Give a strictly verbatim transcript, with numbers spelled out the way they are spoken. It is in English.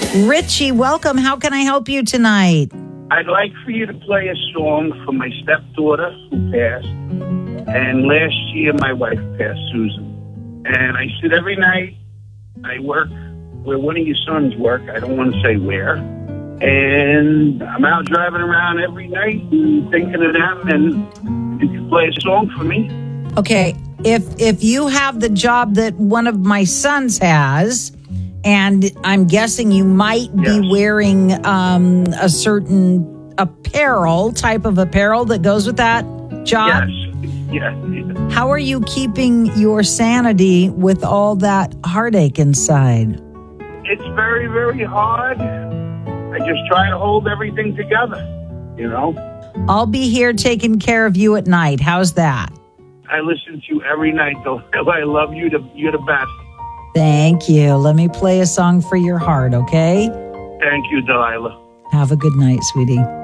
Richie, welcome. How can I help you tonight? I'd like for you to play a song for my stepdaughter who passed. And last year, my wife passed, Susan. And I sit every night. I work where one of your sons work. I don't want to say where. And I'm out driving around every night thinking of them. And you can play a song for me. Okay, if if you have the job that one of my sons has, and I'm guessing you might be Yes. wearing um, a certain apparel, type of apparel that goes with that job. Yes. Yes. How are you keeping your sanity with all that heartache inside? It's very, very hard. I just try to hold everything together, you know? I'll be here taking care of you at night. How's that? I listen to you every night, though. I love you. To, you're the best. Thank you. Let me play a song for your heart, okay? Thank you, Delilah. Have a good night, sweetie.